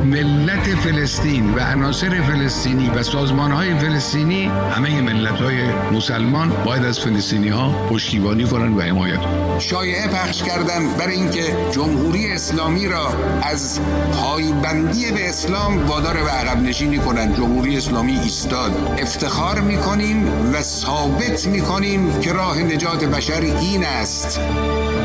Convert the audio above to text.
ملت فلسطین و عناصر فلسطینی و سازمان‌های فلسطینی، همه ملت‌های مسلمان باید از فلسطینی‌ها پشتیبانی کنن و حمایت کنن. شایعه پخش کردن برای اینکه جمهوری اسلامی را از پایبندی به اسلام وادار به عقب نشینی کنند. جمهوری اسلامی ایستاد. افتخار می‌کنیم و ثابت می‌کنیم که راه نجات بشر این است.